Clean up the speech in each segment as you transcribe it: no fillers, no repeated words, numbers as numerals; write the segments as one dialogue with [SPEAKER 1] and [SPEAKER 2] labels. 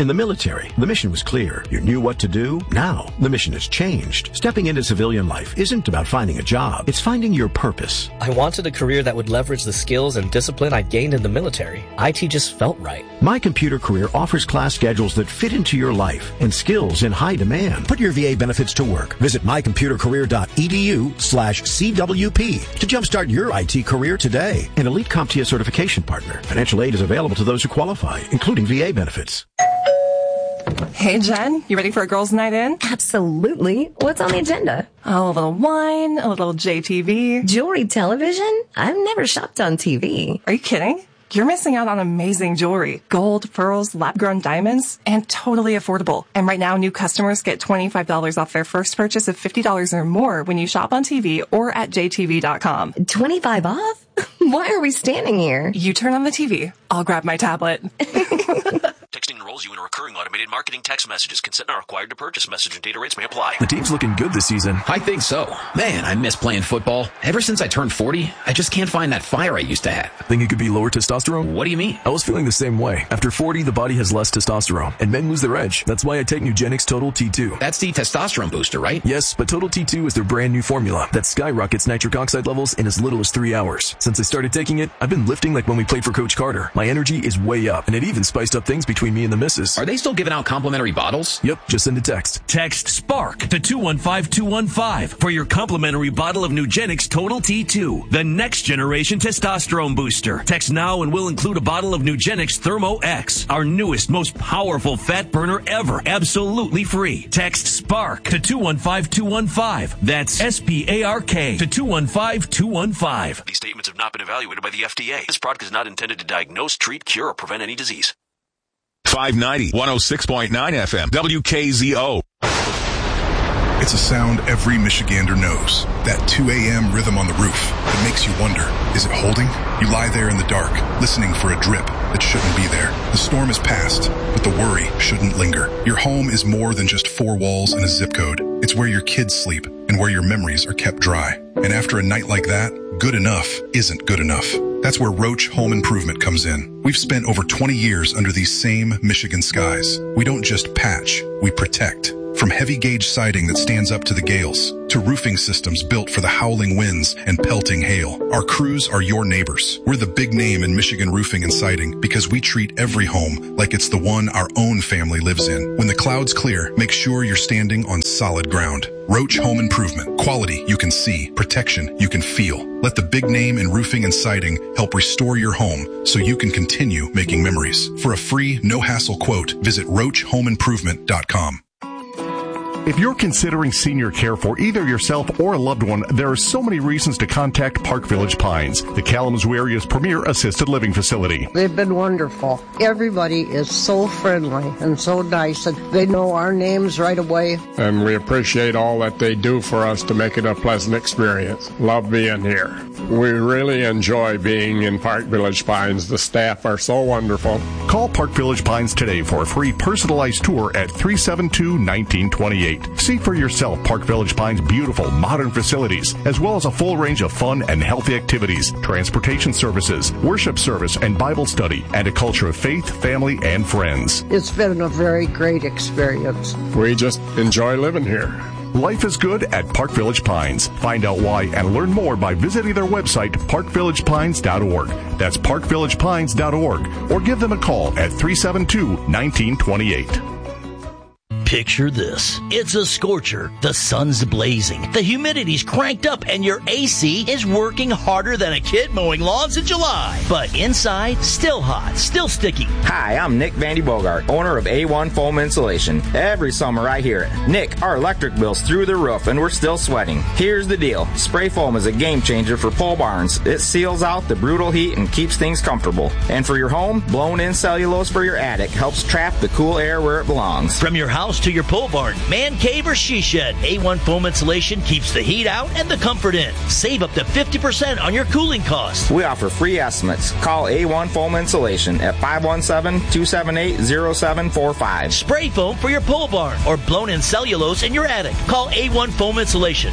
[SPEAKER 1] In the military, the mission was clear. You knew what to do. Now, the mission has changed. Stepping into civilian life isn't about finding a job. It's finding your purpose.
[SPEAKER 2] I wanted a career that would leverage the skills and discipline I gained in the military. IT just felt right.
[SPEAKER 1] My Computer Career offers class schedules that fit into your life and skills in high demand. Put your VA benefits to work. Visit mycomputercareer.edu/CWP to jumpstart your IT career today. An elite CompTIA certification partner. Financial aid is available to those who qualify, including VA benefits.
[SPEAKER 3] Hey, Jen, you ready for a girls' night in?
[SPEAKER 4] Absolutely. What's on the agenda?
[SPEAKER 3] Oh, a little wine, a little JTV.
[SPEAKER 4] Jewelry television? I've never shopped on TV.
[SPEAKER 3] Are you kidding? You're missing out on amazing jewelry. Gold, pearls, lab-grown diamonds, and totally affordable. And right now, new customers get $25 off their first purchase of $50 or more when you shop on TV or at jtv.com.
[SPEAKER 4] 25 off? Why are we standing here?
[SPEAKER 3] You turn on the TV. I'll grab my tablet.
[SPEAKER 5] Texting enrolls you in a recurring automated marketing text messages. Consent not required to purchase. Message and data rates may apply.
[SPEAKER 6] The team's looking good this season.
[SPEAKER 7] I think so. Man, I miss playing football. Ever since I turned 40, I just can't find that fire I used to have.
[SPEAKER 6] Think it could be lower testosterone?
[SPEAKER 7] What do you mean?
[SPEAKER 6] I was feeling the same way. After 40, the body has less testosterone, and men lose their edge. That's why I take Nugenix Total T2.
[SPEAKER 7] That's the testosterone booster, right?
[SPEAKER 6] Yes, but Total T2 is their brand new formula that skyrockets nitric oxide levels in as little as 3 hours. Since I started taking it, I've been lifting like when we played for Coach Carter. My energy is way up, and it even spiced up things between me and the missus.
[SPEAKER 7] Are they still giving out complimentary bottles?
[SPEAKER 6] Yep, just send a text.
[SPEAKER 8] Text SPARK to 215-215 for your complimentary bottle of Nugenix Total T2, the next generation testosterone booster. Text now and we'll include a bottle of Nugenix Thermo X, our newest, most powerful fat burner ever, absolutely free. Text SPARK to 215-215. That's SPARK to 215-215.
[SPEAKER 5] These statements have not been evaluated by the FDA. This product is not intended to diagnose, treat, cure, or prevent any disease.
[SPEAKER 9] 590, 106.9 FM, WKZO.
[SPEAKER 10] It's a sound every Michigander knows. That 2 a.m. rhythm on the roof that makes you wonder, is it holding? You lie there in the dark, listening for a drip that shouldn't be there. The storm is past, but the worry shouldn't linger. Your home is more than just 4 walls and a zip code. It's where your kids sleep and where your memories are kept dry. And after a night like that, good enough isn't good enough. That's where Roach Home Improvement comes in. We've spent over 20 years under these same Michigan skies. We don't just patch, we protect. From heavy gauge siding that stands up to the gales, to roofing systems built for the howling winds and pelting hail, our crews are your neighbors. We're the big name in Michigan roofing and siding because we treat every home like it's the one our own family lives in. When the clouds clear, make sure you're standing on solid ground. Roach Home Improvement. Quality you can see, protection you can feel. Let the big name in roofing and siding help restore your home so you can continue making memories. For a free, no-hassle quote, visit RoachHomeImprovement.com.
[SPEAKER 11] If you're considering senior care for either yourself or a loved one, there are so many reasons to contact Park Village Pines, the Kalamazoo area's premier assisted living facility.
[SPEAKER 12] They've been wonderful. Everybody is so friendly and so nice, and they know our names right away.
[SPEAKER 13] And we appreciate all that they do for us to make it a pleasant experience. Love being here. We really enjoy being in Park Village Pines. The staff are so wonderful.
[SPEAKER 11] Call Park Village Pines today for a free personalized tour at 372-1928. See for yourself Park Village Pines' beautiful modern facilities, as well as a full range of fun and healthy activities, transportation services, worship service and Bible study, and a culture of faith, family, and friends.
[SPEAKER 12] It's been a very great experience.
[SPEAKER 13] We just enjoy living here.
[SPEAKER 11] Life is good at Park Village Pines. Find out why and learn more by visiting their website, parkvillagepines.org. That's parkvillagepines.org. Or give them a call at 372-1928.
[SPEAKER 14] Picture this. It's a scorcher. The sun's blazing. The humidity's cranked up and your AC is working harder than a kid mowing lawns in July. But inside, still hot, still sticky.
[SPEAKER 15] Hi, I'm Nick Vandy Bogart, owner of A1 Foam Insulation. Every summer I hear it. Nick, our electric bill's through the roof and we're still sweating. Here's the deal. Spray foam is a game changer for pole barns. It seals out the brutal heat and keeps things comfortable. And for your home, blown-in cellulose for your attic helps trap the cool air where it belongs.
[SPEAKER 14] From your house to your pole barn, man cave, or she shed. A1 Foam Insulation keeps the heat out and the comfort in. Save up to 50% on your cooling costs.
[SPEAKER 15] We offer free estimates. Call A1 Foam Insulation at 517-278-0745.
[SPEAKER 14] Spray foam for your pole barn or blown-in cellulose in your attic. Call A1 Foam Insulation,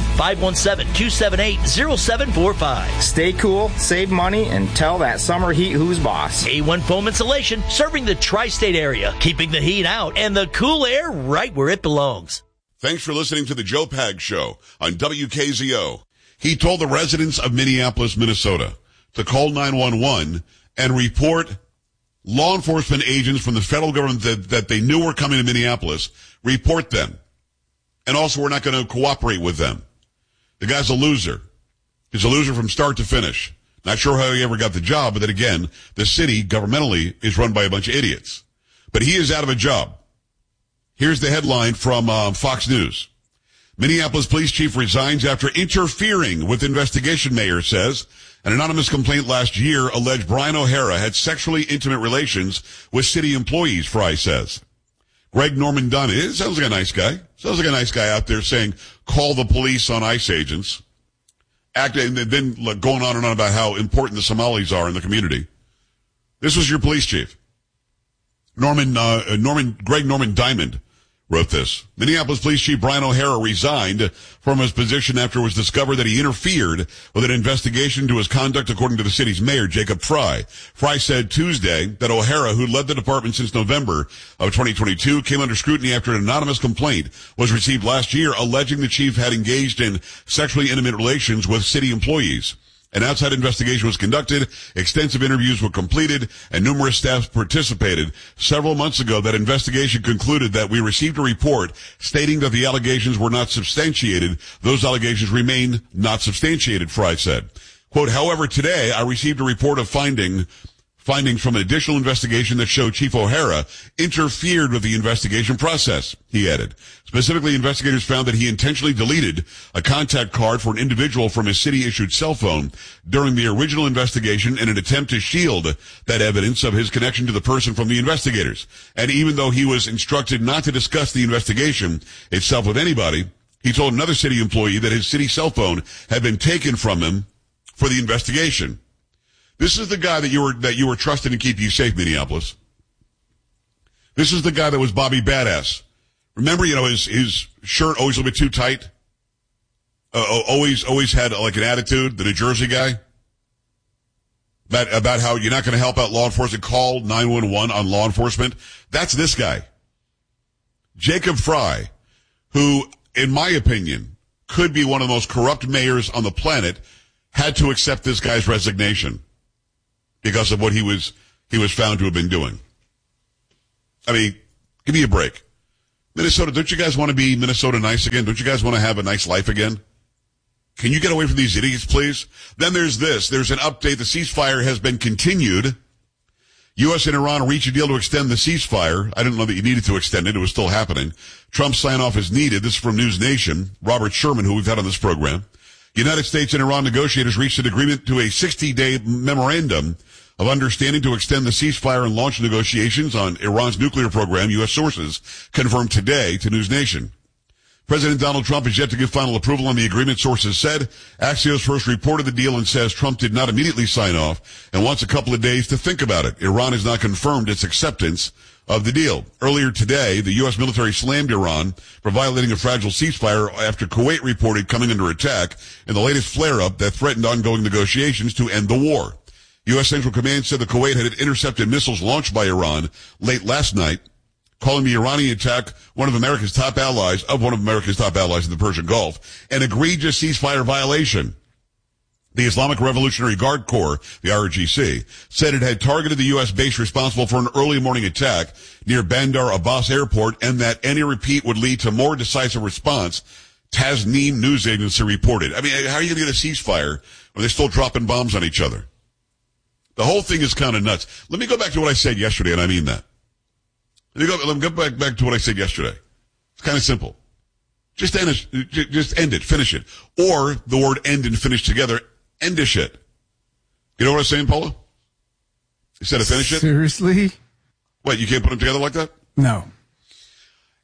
[SPEAKER 14] 517-278-0745.
[SPEAKER 15] Stay cool, save money, and tell that summer heat who's boss.
[SPEAKER 14] A1 Foam Insulation, serving the tri-state area, keeping the heat out and the cool air right where it belongs.
[SPEAKER 16] Thanks for listening to the Joe Pag Show on WKZO. He told the residents of Minneapolis, Minnesota to call 911 and report law enforcement agents from the federal government that they knew were coming to Minneapolis, report them. And also, we're not going to cooperate with them. The guy's a loser. He's a loser from start to finish. Not sure how he ever got the job, but then again, the city, governmentally, is run by a bunch of idiots. But he is out of a job. Here's the headline from Fox News. Minneapolis police chief resigns after interfering with investigation, mayor says. An anonymous complaint last year alleged Brian O'Hara had sexually intimate relations with city employees, Fry says. Greg Norman Dunn sounds like a nice guy. Sounds like a nice guy out there saying, call the police on ICE agents. And then going on and on about how important the Somalis are in the community. This was your police chief. Greg Norman Diamond wrote this. Minneapolis Police Chief Brian O'Hara resigned from his position after it was discovered that he interfered with an investigation into his conduct, according to the city's mayor, Jacob Fry. Fry said Tuesday that O'Hara, who led the department since November of 2022, came under scrutiny after an anonymous complaint was received last year alleging the chief had engaged in sexually intimate relations with city employees. An outside investigation was conducted, extensive interviews were completed, and numerous staff participated. Several months ago, that investigation concluded that we received a report stating that the allegations were not substantiated. Those allegations remain not substantiated, Fry said. Quote, however, today I received a report of findings from an additional investigation that showed Chief O'Hara interfered with the investigation process, he added. Specifically, investigators found that he intentionally deleted a contact card for an individual from his city-issued cell phone during the original investigation in an attempt to shield that evidence of his connection to the person from the investigators. And even though he was instructed not to discuss the investigation itself with anybody, he told another city employee that his city cell phone had been taken from him for the investigation. This is the guy that you were trusted to keep you safe, Minneapolis. This is the guy that was Bobby Badass. Remember, his shirt always a little bit too tight. Always had like an attitude, the New Jersey guy. About how you're not going to help out law enforcement. Call 911 on law enforcement. That's this guy. Jacob Fry, who, in my opinion, could be one of the most corrupt mayors on the planet, had to accept this guy's resignation because of what he was found to have been doing. I mean, give me a break. Minnesota, don't you guys want to be Minnesota nice again? Don't you guys want to have a nice life again? Can you get away from these idiots, please? Then there's this. There's an update. The ceasefire has been continued. U.S. and Iran reach a deal to extend the ceasefire. I didn't know that you needed to extend it. It was still happening. Trump's sign-off is needed. This is from News Nation. Robert Sherman, who we've had on this program. United States and Iran negotiators reached an agreement to a 60-day memorandum of understanding to extend the ceasefire and launch negotiations on Iran's nuclear program, U.S. sources confirmed today to News Nation. President Donald Trump has yet to give final approval on the agreement, sources said. Axios first reported the deal and says Trump did not immediately sign off and wants a couple of days to think about it. Iran has not confirmed its acceptance of the deal. Earlier today, the U.S. military slammed Iran for violating a fragile ceasefire after Kuwait reported coming under attack in the latest flare-up that threatened ongoing negotiations to end the war. U.S. Central Command said the Kuwait had intercepted missiles launched by Iran late last night, calling the Iranian attack one of America's top allies in the Persian Gulf, an egregious ceasefire violation. The Islamic Revolutionary Guard Corps, the IRGC, said it had targeted the U.S. base responsible for an early morning attack near Bandar Abbas Airport and that any repeat would lead to more decisive response, Tasnim news agency reported. I mean, how are you going to get a ceasefire when they're still dropping bombs on each other? The whole thing is kind of nuts. Let me go back to what I said yesterday, and I mean that. Let me go back to what I said yesterday. It's kind of simple. Just end it, finish it. Or the word end and finish together, end-ish it. You know what I'm saying, Paula? Instead of finish it?
[SPEAKER 17] Seriously?
[SPEAKER 16] What, you can't put them together like that?
[SPEAKER 17] No.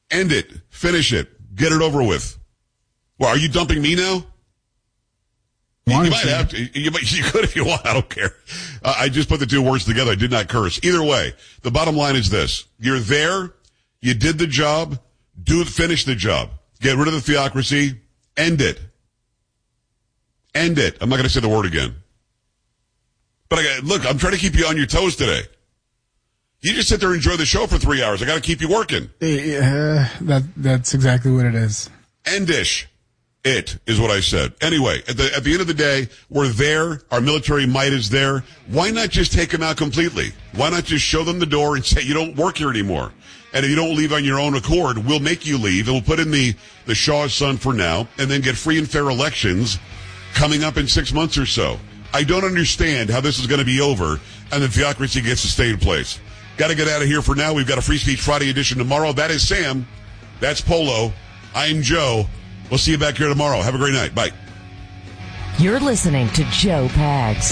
[SPEAKER 16] End it. Finish it. Get it over with. Well, are you dumping me now? You might have to. You could if you want. I don't care. I just put the two words together. I did not curse. Either way, the bottom line is this. You're there. You did the job. Finish the job. Get rid of the theocracy. End it. End it. I'm not going to say the word again. But look, I'm trying to keep you on your toes today. You just sit there and enjoy the show for 3 hours. I got to keep you working.
[SPEAKER 17] That's exactly what it is.
[SPEAKER 16] Endish. It is what I said. Anyway, at the end of the day, we're there. Our military might is there. Why not just take them out completely? Why not just show them the door and say you don't work here anymore? And if you don't leave on your own accord, we'll make you leave, and we'll put in the Shaw's son for now, and then get free and fair elections coming up in 6 months or so. I don't understand how this is going to be over, and the theocracy gets to stay in place. Got to get out of here for now. We've got a Free Speech Friday edition tomorrow. That is Sam. That's Polo. I'm Joe. We'll see you back here tomorrow. Have a great night. Bye.
[SPEAKER 18] You're listening to Joe Pags.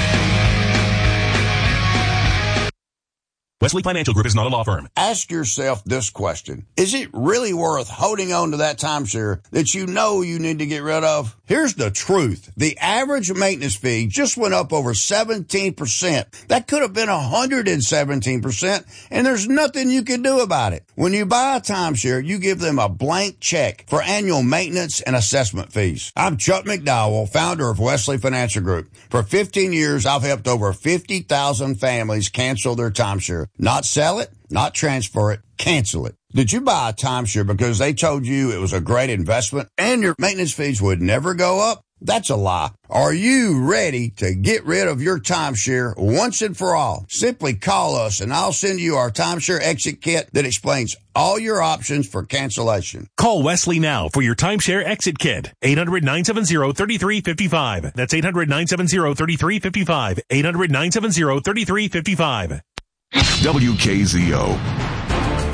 [SPEAKER 19] Wesley Financial Group is not a law firm.
[SPEAKER 20] Ask yourself this question. Is it really worth holding on to that timeshare that you know you need to get rid of? Here's the truth. The average maintenance fee just went up over 17%. That could have been 117%, and there's nothing you can do about it. When you buy a timeshare, you give them a blank check for annual maintenance and assessment fees. I'm Chuck McDowell, founder of Wesley Financial Group. For 15 years, I've helped over 50,000 families cancel their timeshare. Not sell it, not transfer it, cancel it. Did you buy a timeshare because they told you it was a great investment and your maintenance fees would never go up? That's a lie. Are you ready to get rid of your timeshare once and for all? Simply call us and I'll send you our timeshare exit kit that explains all your options for cancellation.
[SPEAKER 19] Call Wesley now for your timeshare exit kit. 800-970-3355. That's 800-970-3355. 800-970-3355.
[SPEAKER 9] WKZO.